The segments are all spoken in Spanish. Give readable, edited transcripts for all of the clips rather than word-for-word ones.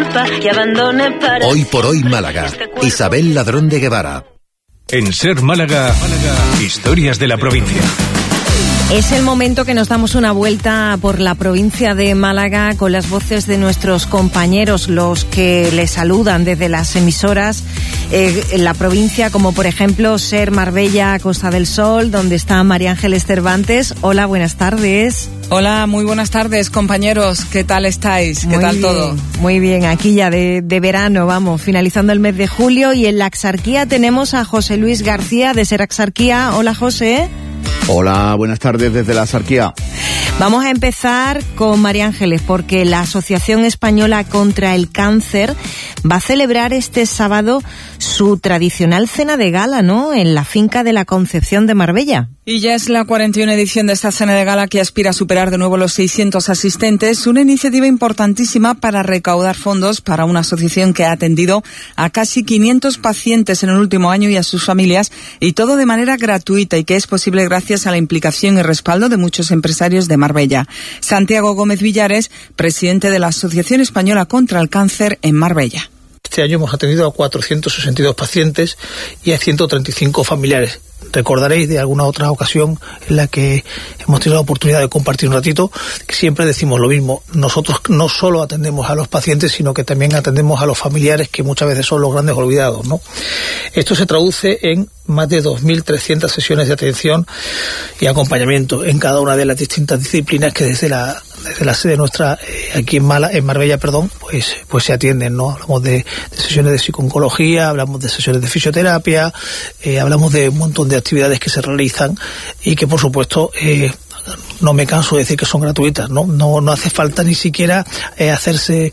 rompa y abandone para... Hoy por hoy Málaga. Isabel Ladrón de Guevara. En Ser Málaga, historias de la provincia. Es el momento que nos damos una vuelta por la provincia de Málaga con las voces de nuestros compañeros, los que les saludan desde las emisoras en la provincia, como por ejemplo Ser Marbella, Costa del Sol, donde está María Ángeles Cervantes. Hola, buenas tardes. Hola, muy buenas tardes, compañeros. ¿Qué tal estáis? ¿Qué tal todo? Muy bien, aquí ya de verano, vamos, finalizando el mes de julio, y en la Axarquía tenemos a José Luis García de Ser Axarquía. Hola, José. Hola, buenas tardes desde la Axarquía. Vamos a empezar con María Ángeles, porque la Asociación Española contra el Cáncer va a celebrar este sábado su tradicional cena de gala, ¿no?, en la finca de la Concepción de Marbella. Y ya es la 41 edición de esta cena de gala, que aspira a superar de nuevo los 600 asistentes, una iniciativa importantísima para recaudar fondos para una asociación que ha atendido a casi 500 pacientes en el último año y a sus familias, y todo de manera gratuita, y que es posible gracias a la implicación y respaldo de muchos empresarios de Marbella. Santiago Gómez Villares, presidente de la Asociación Española contra el Cáncer en Marbella. Este año hemos atendido a 462 pacientes y a 135 familiares. Recordaréis de alguna otra ocasión en la que hemos tenido la oportunidad de compartir un ratito, que siempre decimos lo mismo. Nosotros no solo atendemos a los pacientes, sino que también atendemos a los familiares, que muchas veces son los grandes olvidados, ¿no? Esto se traduce en más de 2.300 sesiones de atención y acompañamiento en cada una de las distintas disciplinas que desde la sede nuestra aquí en Marbella, pues se atienden, ¿no? Hablamos de sesiones de psicooncología, hablamos de sesiones de fisioterapia, hablamos de un montón de actividades que se realizan y que, por supuesto, no me canso de decir que son gratuitas, ¿no? No hace falta ni siquiera hacerse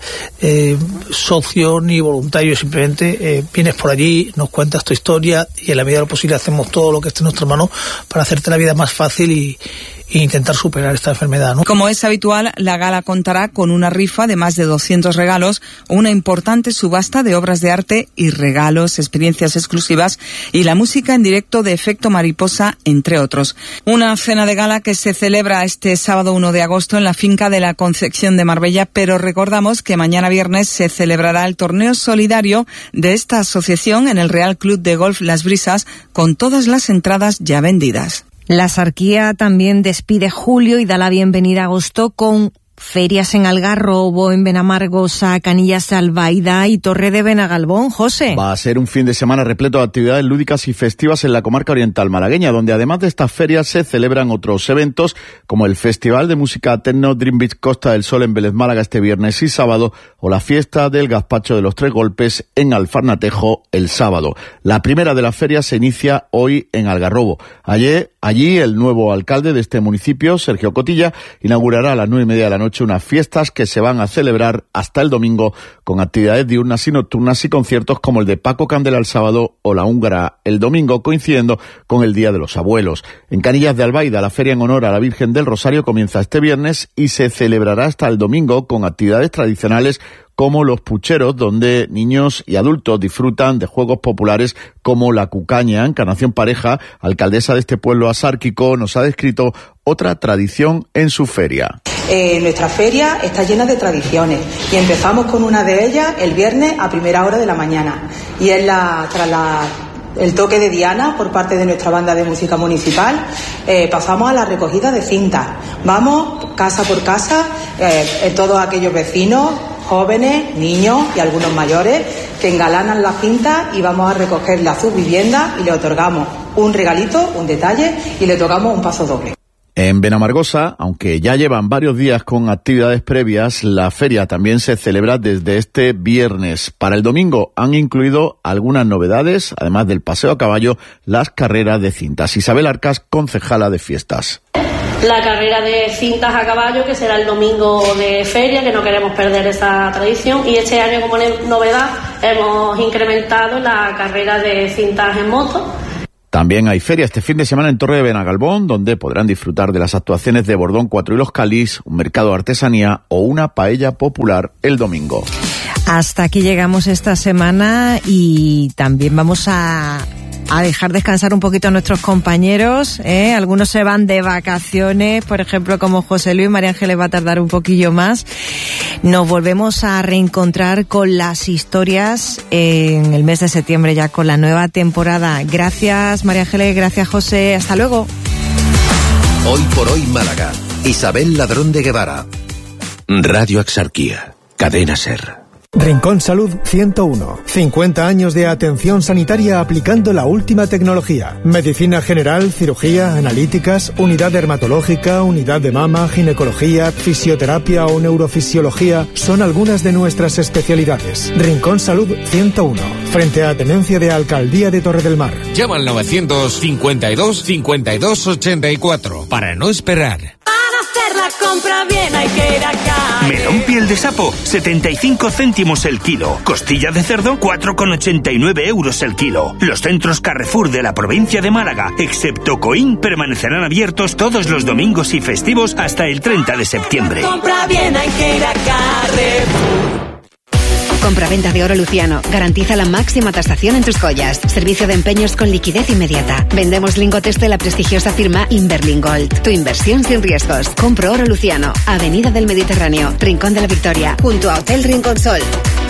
socio ni voluntario, simplemente vienes por allí, nos cuentas tu historia y en la medida de lo posible hacemos todo lo que esté en nuestra mano para hacerte la vida más fácil y intentar superar esta enfermedad, ¿no? Como es habitual, la gala contará con una rifa de más de 200 regalos, una importante subasta de obras de arte y regalos, experiencias exclusivas y la música en directo de Efecto Mariposa, entre otros. Una cena de gala que se celebra este sábado 1 de agosto en la finca de la Concepción de Marbella, pero recordamos que mañana viernes se celebrará el torneo solidario de esta asociación en el Real Club de Golf Las Brisas, con todas las entradas ya vendidas. La Axarquía también despide julio y da la bienvenida a agosto con ferias en Algarrobo, en Benamargosa, Canillas de Albaida y Torre de Benagalbón. José. Va a ser un fin de semana repleto de actividades lúdicas y festivas en la comarca oriental malagueña, donde además de estas ferias se celebran otros eventos como el Festival de Música Techno Dream Beach Costa del Sol en Vélez Málaga este viernes y sábado, o la fiesta del Gazpacho de los Tres Golpes en Alfarnatejo el sábado. La primera de las ferias se inicia hoy en Algarrobo. Allí el nuevo alcalde de este municipio, Sergio Cotilla, inaugurará a las 9:30 de la noche unas fiestas que se van a celebrar hasta el domingo con actividades diurnas y nocturnas y conciertos como el de Paco Candela el sábado o la húngara el domingo, coincidiendo con el Día de los Abuelos. En Canillas de Albaida, la feria en honor a la Virgen del Rosario comienza este viernes y se celebrará hasta el domingo con actividades tradicionales como los pucheros, donde niños y adultos disfrutan de juegos populares como la cucaña. Encarnación Pareja, alcaldesa de este pueblo asárquico, nos ha descrito otra tradición en su feria. Nuestra feria está llena de tradiciones y empezamos con una de ellas el viernes a primera hora de la mañana, y es el toque de diana por parte de nuestra banda de música municipal. Pasamos a la recogida de cintas. Vamos casa por casa, todos aquellos vecinos, jóvenes, niños y algunos mayores que engalanan la cinta, y vamos a recogerla a sus viviendas y le otorgamos un regalito, un detalle, y le tocamos un paso doble. En Benamargosa, aunque ya llevan varios días con actividades previas, la feria también se celebra desde este viernes. Para el domingo han incluido algunas novedades, además del paseo a caballo, las carreras de cintas. Isabel Arcas, concejala de fiestas. La carrera de cintas a caballo, que será el domingo de feria, que no queremos perder esa tradición, y este año, como novedad, hemos incrementado la carrera de cintas en moto. También hay feria este fin de semana en Torre de Benagalbón, donde podrán disfrutar de las actuaciones de Bordón 4 y los Calís, un mercado de artesanía o una paella popular el domingo. Hasta aquí llegamos esta semana y también vamos a dejar descansar un poquito a nuestros compañeros, Algunos se van de vacaciones, por ejemplo, como José Luis. María Ángeles va a tardar un poquillo más. Nos volvemos a reencontrar con las historias en el mes de septiembre, ya con la nueva temporada. Gracias, María Ángeles, gracias, José. Hasta luego. Hoy por hoy Málaga. Isabel Ladrón de Guevara. Radio Axarquía. Cadena SER. Rincón Salud 101. 50 años de atención sanitaria aplicando la última tecnología. Medicina general, cirugía, analíticas, unidad dermatológica, unidad de mama, ginecología, fisioterapia o neurofisiología son algunas de nuestras especialidades. Rincón Salud 101. Frente a Tenencia de Alcaldía de Torre del Mar. Llama al 952 52 84 para no esperar. Hacer la compra bien hay que ir a Carrefour. Melón piel de sapo, 75 céntimos el kilo. Costilla de cerdo, 4,89 euros el kilo. Los centros Carrefour de la provincia de Málaga, excepto Coín, permanecerán abiertos todos los domingos y festivos hasta el 30 de septiembre. Compra bien hay que ir a Carrefour. Compraventa de oro Luciano. Garantiza la máxima tasación en tus joyas. Servicio de empeños con liquidez inmediata. Vendemos lingotes de la prestigiosa firma Inverlin Gold. Tu inversión sin riesgos. Compro oro Luciano. Avenida del Mediterráneo, Rincón de la Victoria, junto a Hotel Rincón Sol.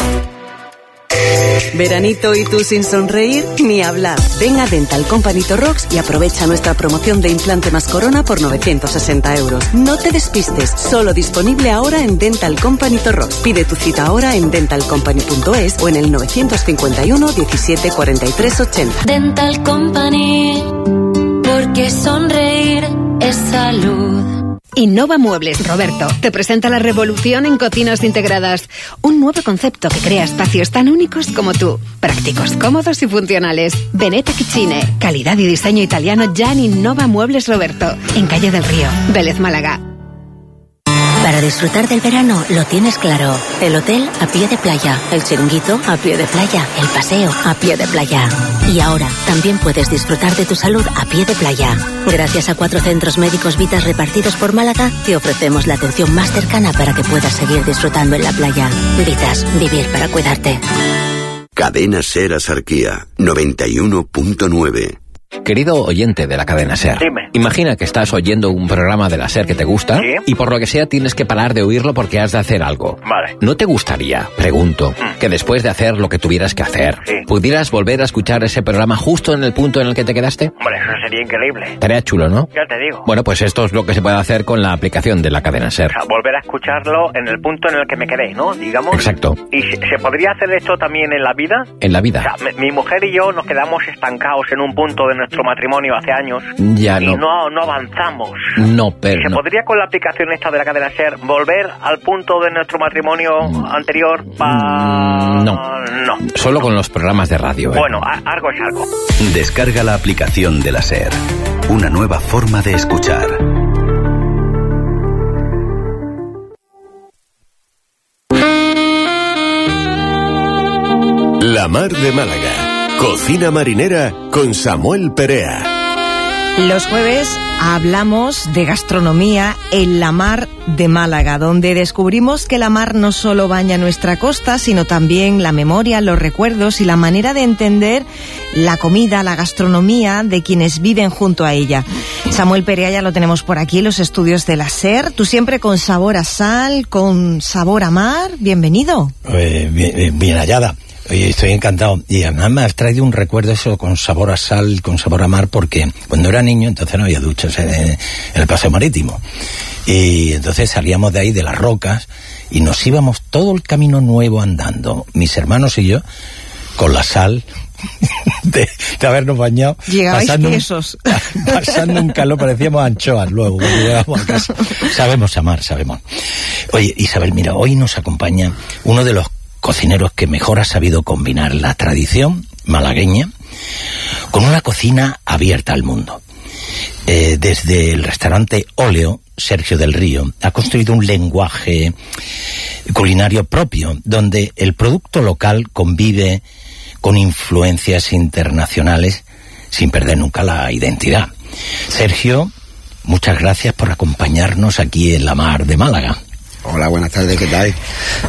Veranito y tú sin sonreír, ni hablar. Ven a Dental Company Torrox y aprovecha nuestra promoción de implante más corona por 960 euros. No te despistes, solo disponible ahora en Dental Company Torrox. Pide tu cita ahora en dentalcompany.es o en el 951 17 43 80. Dental Company, porque sonreír es salud. Innova Muebles, Roberto, te presenta la revolución en cocinas integradas. Un nuevo concepto que crea espacios tan únicos como tú. Prácticos, cómodos y funcionales. Veneta Kitchine, calidad y diseño italiano ya en Innova Muebles Roberto, en Calle del Río, Vélez, Málaga. Para disfrutar del verano lo tienes claro. El hotel a pie de playa, el chiringuito a pie de playa, el paseo a pie de playa. Y ahora también puedes disfrutar de tu salud a pie de playa. Gracias a 4 centros médicos Vitas repartidos por Málaga, te ofrecemos la atención más cercana para que puedas seguir disfrutando en la playa. Vitas, vivir para cuidarte. Cadena SER Axarquía 91.9. Querido oyente de la cadena SER, dime. Imagina que estás oyendo un programa de la SER que te gusta, ¿sí? Y por lo que sea tienes que parar de oírlo porque has de hacer algo. Vale. ¿No te gustaría, pregunto, que después de hacer lo que tuvieras que hacer, sí, pudieras volver a escuchar ese programa justo en el punto en el que te quedaste? Hombre, eso sería increíble. Estaría chulo, ¿no? Ya te digo. Bueno, pues esto es lo que se puede hacer con la aplicación de la cadena SER. O sea, volver a escucharlo en el punto en el que me quedé, ¿no? Digamos. Exacto. ¿Y se podría hacer esto también en la vida? En la vida. O sea, mi mujer y yo nos quedamos estancados en un punto de nuestro matrimonio hace años. Ya y no. no avanzamos. No, pero ¿Se podría con la aplicación esta de la cadena SER volver al punto de nuestro matrimonio anterior? No. Solo con los programas de radio. Bueno, algo es algo. Descarga la aplicación de la SER. Una nueva forma de escuchar. La Mar de Málaga. Cocina marinera con Samuel Perea. Los jueves hablamos de gastronomía en la Mar de Málaga, donde descubrimos que la mar no solo baña nuestra costa, sino también la memoria, los recuerdos y la manera de entender la comida, la gastronomía de quienes viven junto a ella. Samuel Perea ya lo tenemos por aquí en los estudios de la SER. Tú siempre con sabor a sal, con sabor a mar. Bienvenido. Bien hallada. Oye, estoy encantado. Y además me has traído un recuerdo eso con sabor a sal, con sabor a mar, porque cuando era niño entonces no había duchas en el paseo marítimo. Y entonces salíamos de ahí, de las rocas, y nos íbamos todo el camino nuevo andando, mis hermanos y yo, con la sal de habernos bañado. Llegabais tiesos. Pasando un calor, parecíamos anchoas luego cuando llegábamos a casa. Sabemos amar, sabemos. Oye, Isabel, mira, hoy nos acompaña uno de los cocineros que mejor ha sabido combinar la tradición malagueña con una cocina abierta al mundo. Desde el restaurante Óleo, Sergio del Río ha construido un lenguaje culinario propio, donde el producto local convive con influencias internacionales sin perder nunca la identidad. Sergio, muchas gracias por acompañarnos aquí en la Mar de Málaga. Hola, buenas tardes, ¿qué tal?